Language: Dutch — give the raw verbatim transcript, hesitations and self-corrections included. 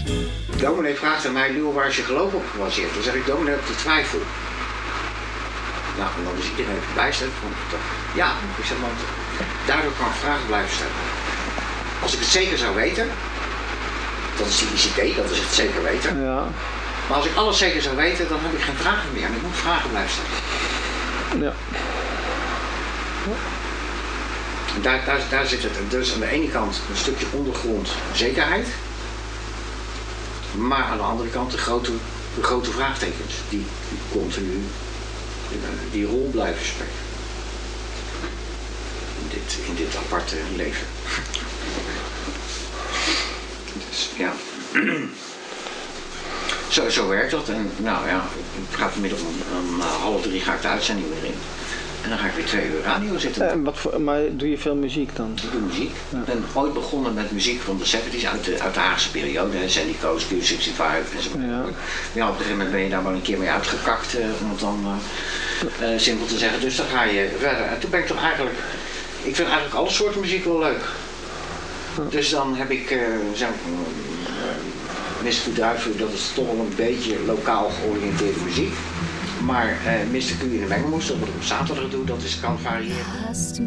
Dominee vraagt aan mij, Lul, waar is je geloof op gebaseerd? Dan zeg ik, dominee, op de twijfel. Nou, en dan is iedereen verbijsterd. Ja, ik zeg, want daardoor kan ik vragen blijven stellen. Als ik het zeker zou weten, dat is die I C T, dat is het zeker weten. Ja. Maar als ik alles zeker zou weten, dan heb ik geen vragen meer. En ik moet vragen blijven stellen. Ja. En daar, daar, daar zit het. Dus aan de ene kant een stukje ondergrond zekerheid. Maar aan de andere kant de grote, de grote vraagtekens. Die, die continu die rol blijven spelen. In dit, in dit aparte leven. Dus ja. Zo, zo werkt dat. En nou ja, ik ga vanmiddag om, om uh, half drie ga ik de uitzending weer in. En dan ga ik weer twee uur radio zitten. En wat voor, maar doe je veel muziek dan? Ik doe muziek. Ja. Ik ben ooit begonnen met muziek van de zeventig's uit de, uit de Haagse periode. Hè. Sandy Coast, Q vijfenzestig en zo. Ja. Ja, op een gegeven moment ben je daar wel een keer mee uitgekakt. Uh, om het dan uh, uh, simpel te zeggen. Dus dan ga je verder. En toen ben ik toch eigenlijk... Ik vind eigenlijk alle soorten muziek wel leuk. Ja. Dus dan heb ik... Uh, zo, uh, mister Duiven, dat is toch wel een beetje lokaal georiënteerde muziek. Maar uh, mister Q in de Mengelmoes, dat wat ik op zaterdag doe, dat is, kan variëren.